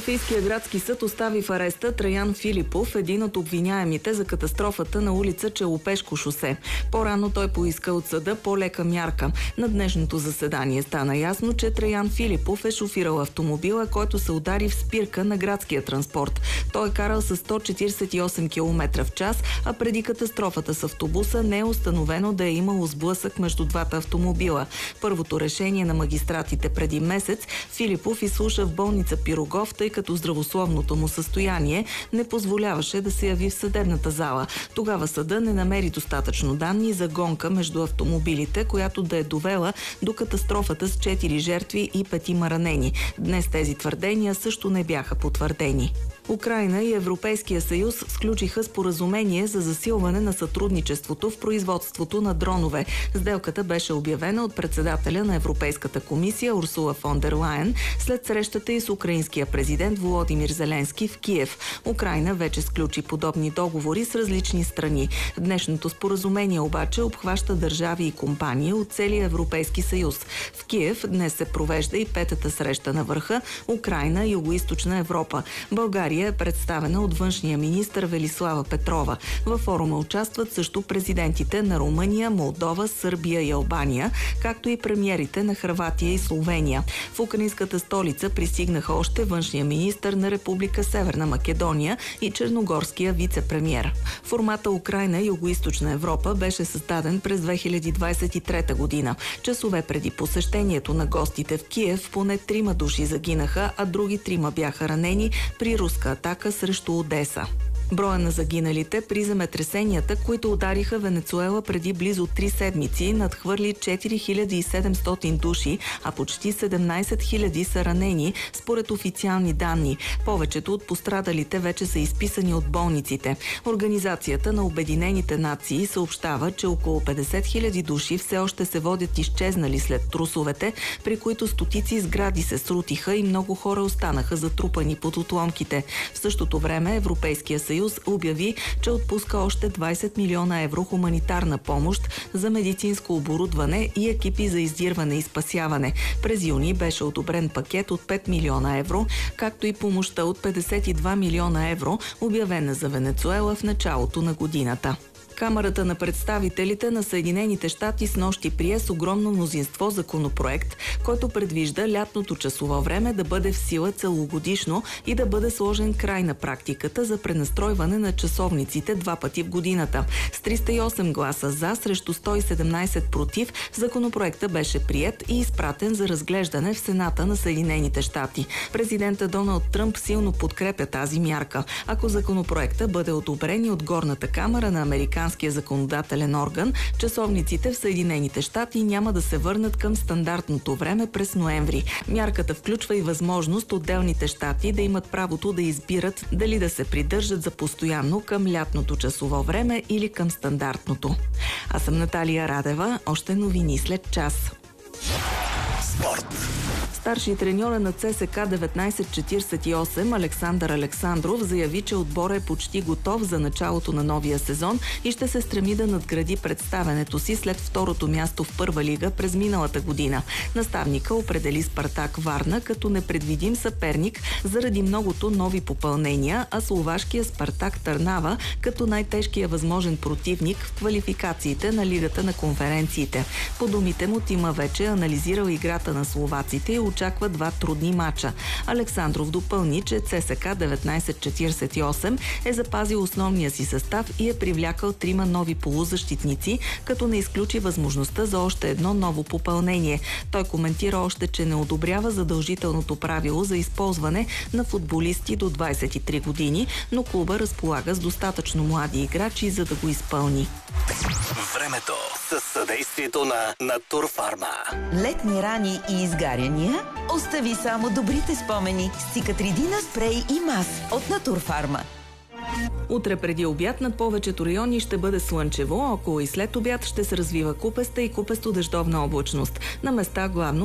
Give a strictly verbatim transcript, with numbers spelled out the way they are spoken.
Софийския градски съд остави в ареста Траян Филипов, един от обвиняемите за катастрофата на улица Челопешко шосе. По-рано той поиска от съда по-лека мярка. На днешното заседание стана ясно, че Траян Филипов е шофирал автомобила, който се удари в спирка на градския транспорт. Той е карал с сто четиридесет и осем километра в час, а преди катастрофата с автобуса не е установено да е имало сблъсък между двата автомобила. Първото решение на магистратите преди месец Филипов изслуша в болница Пирогов, тъй като здравословното му състояние не позволяваше да се яви в съдебната зала. Тогава съда не намери достатъчно данни за гонка между автомобилите, която да е довела до катастрофата с четири жертви и петима ранени. Днес тези твърдения също не бяха потвърдени. Украйна и Европейския съюз сключиха споразумение за засилване на сътрудничеството в производството на дронове. Сделката беше обявена от председателя на Европейската комисия Урсула фон дер Лайен след срещата и с украинския президент Володимир Зеленски в Киев. Украйна вече сключи подобни договори с различни страни. Днешното споразумение обаче обхваща държави и компании от целия Европейски съюз. В Киев днес се провежда и петата среща на върха Украйна и Югоизточна Европа. България е представена от външния министър Велислава Петрова. Във форума участват също президентите на Румъния, Молдова, Сърбия и Албания, както и премиерите на Хърватия и Словения. В украинската столица пристигнаха още външния министър на Република Северна Македония и черногорския вице-премиер. Формата Украйна и Югоизточна Европа беше създаден през две хиляди двадесет и трета година. Часове преди посещението на гостите в Киев поне трима души загинаха, а други трима бяха ранени при руска атака срещу Одеса. Броя на загиналите при земетресенията, които удариха Венецуела преди близо три седмици, надхвърли четири хиляди и седемстотин души, а почти седемнадесет хиляди са ранени, според официални данни. Повечето от пострадалите вече са изписани от болниците. Организацията на Обединените нации съобщава, че около петдесет хиляди души все още се водят изчезнали след трусовете, при които стотици сгради се срутиха и много хора останаха затрупани под отломките. В същото време Европейския съюз обяви, че отпуска още двадесет милиона евро хуманитарна помощ за медицинско оборудване и екипи за издирване и спасяване. През юни беше одобрен пакет от пет милиона евро, както и помощта от петдесет и два милиона евро, обявена за Венецуела в началото на годината. Камарата на представителите на Съединените щати снощи прие с огромно мнозинство законопроект, който предвижда лятното часово време да бъде в сила целогодишно и да бъде сложен край на практиката за пренастройване на часовниците два пъти в годината. С триста и осем гласа за срещу сто и седемнадесет против, законопроекта беше приет и изпратен за разглеждане в Сената на Съединените щати. Президентът Доналд Тръмп силно подкрепя тази мярка. Ако законопроекта бъде одобрен и от горната камара на американския законодателен орган, часовниците в Съединените щати няма да се върнат към стандартното време през ноември. Мярката включва и възможност отделните щати да имат правото да избират дали да се придържат за постоянно към лятното часово време или към стандартното. Аз съм Наталия Радева. Още новини след час. Спорт. Старши треньора на ЦСКА деветнадесет четиридесет и осем Александър Александров заяви, че отбора е почти готов за началото на новия сезон и ще се стреми да надгради представенето си след второто място в първа лига през миналата година. Наставника определи Спартак Варна като непредвидим съперник заради многото нови попълнения, а словашкия Спартак Търнава като най-тежкия възможен противник в квалификациите на Лигата на конференциите. По думите му, тима вече анализирал играта на словаците и очаква два трудни мача. Александров допълни, че ЦСКА деветнадесет четиридесет и осем е запазил основния си състав и е привлякал трима нови полузащитници, като не изключи възможността за още едно ново попълнение. Той коментира още, че не одобрява задължителното правило за използване на футболисти до двадесет и три години, но клуба разполага с достатъчно млади играчи, за да го изпълни. Времето със съдействието на Натурфарма. Летни рани и изгаряния? Остави само добрите спомени с Цикатридина спрей и мас от Натурфарма. Утре преди обяд над повечето райони ще бъде слънчево, около и след обяд ще се развива купеста и купесто дъждовна облачност. На места главно